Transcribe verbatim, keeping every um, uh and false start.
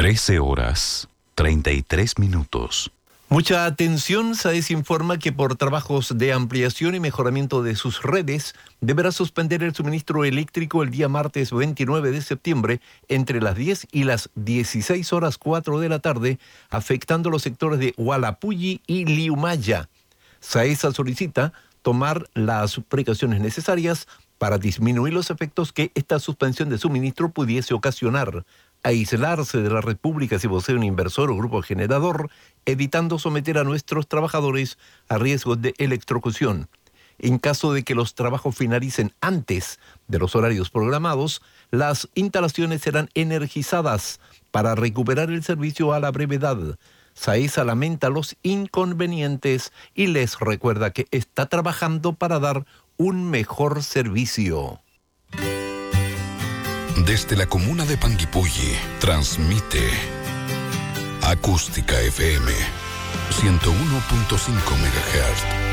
trece horas, treinta y tres minutos. Mucha atención, SAES informa que por trabajos de ampliación y mejoramiento de sus redes, deberá suspender el suministro eléctrico el día martes veintinueve de septiembre entre las diez y las dieciséis horas cuatro de la tarde, afectando los sectores de Hualapulli y Liumaya. SAESA solicita tomar las precauciones necesarias para disminuir los efectos que esta suspensión de suministro pudiese ocasionar, aislarse de la red pública si posee un inversor o grupo generador, evitando someter a nuestros trabajadores a riesgos de electrocución. En caso de que los trabajos finalicen antes de los horarios programados, las instalaciones serán energizadas para recuperar el servicio a la brevedad. SAESA lamenta los inconvenientes y les recuerda que está trabajando para dar un mejor servicio. Desde la comuna de Panguipulli, transmite Acústica F M ciento uno punto cinco megahertz.